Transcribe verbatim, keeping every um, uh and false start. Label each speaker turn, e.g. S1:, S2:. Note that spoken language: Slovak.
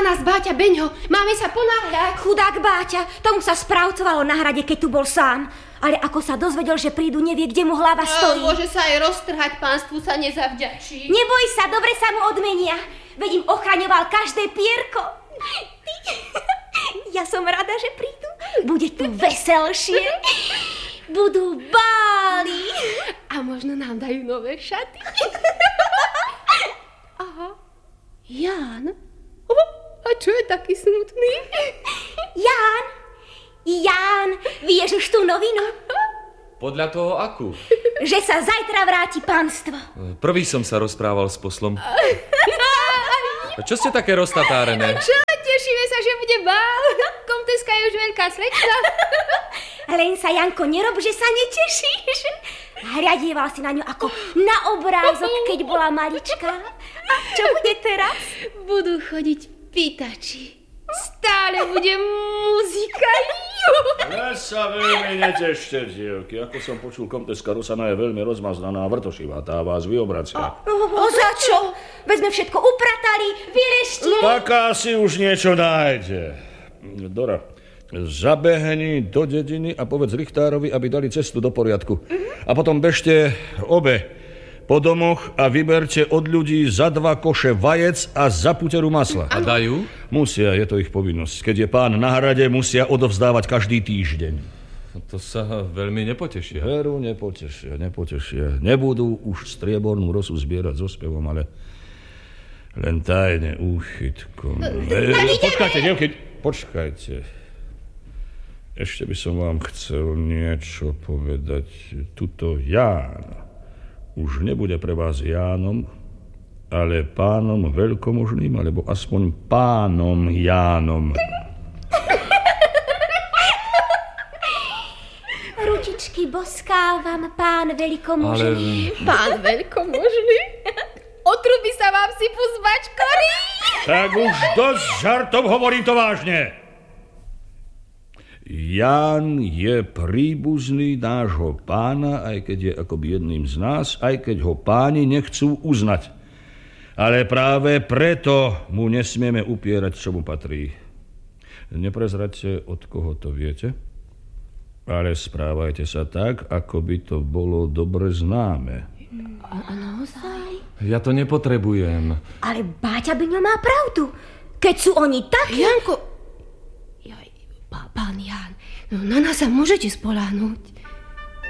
S1: nás Báťa Beňo. Máme sa ponáhľať.
S2: Chudák Báťa, tomu sa správcovalo na hrade, keď tu bol sám. Ale ako sa dozvedel, že prídu, nevie, kde mu hlava stojí.
S1: Môže sa aj roztrhať, pánstvu sa nezavďačí.
S2: Neboj sa, dobre sa mu odmenia. Veď im ochraňoval každé pierko. Ty. Ja som rada, že prídu. Bude tu veselšie. Budú báli.
S1: A možno nám dajú nové šaty. Aha. Ján? Oh, a čo je taký smutný?
S2: Ján, Ján, vieš už tú novinu?
S3: Podľa toho akú?
S2: Že sa zajtra vráti pánstvo.
S3: Prvý som sa rozprával s poslom. A čo ste také roztatárené?
S1: Čo? Tešíme sa, že bude bál. Komteska je už veľká slečna.
S2: Len sa, Janko, nerob, že sa netešíš. Hľadieval si na ňu ako na obrázok, keď bola maličká. A čo bude teraz?
S1: Budú chodiť pýtači. Stále bude muzika.
S4: Ja sa veľmi netešte, dievky. Ako som počul, komteska Rosana je veľmi rozmaznaná a vrtošivá. Tá vás vyobracia.
S2: O, o, za čo? Veď sme všetko upratali, vyleštili.
S4: Taká si už niečo nájde. Dora, zabehni do dediny a povedz Richtárovi, aby dali cestu do poriadku. Mm-hmm. A potom bežte obe po domoch a vyberte od ľudí za dva koše vajec a za puteru masla.
S3: A dajú?
S4: Musia, je to ich povinnosť. Keď je pán na hrade, musia odovzdávať každý týždeň.
S3: To sa veľmi nepotešia.
S4: Veru, nepotešia, nepotešia. Nebudú už striebornú rosu zbierať so spevom, ale len tajne úchytkom. E, počkajte, dievky, počkajte. Ešte by som vám chcel niečo povedať. Tuto Ján už nebude pre vás Jánom, ale pánom veľkomožným, alebo aspoň pánom Jánom.
S2: Ručičky boskávam, pán veľkomožný.
S3: Ale...
S1: Pán veľkomožný? Otruby sa vám sypú z bačkory.
S4: Tak už dosť žartov, hovorím to vážne. Ján je príbuzný nášho pána, aj keď je akoby jedným z nás, aj keď ho páni nechcú uznať. Ale práve preto mu nesmieme upierať, čo mu patrí. Neprezraďte, od koho to viete, ale správajte sa tak, ako by to bolo dobre známe.
S2: A naozaj?
S3: Ja to nepotrebujem.
S2: Ale Báťa Beňo má pravdu. Keď sú oni takí...
S1: Janko, jaj, pán Ján, no na nás sa môžete spoľahnúť.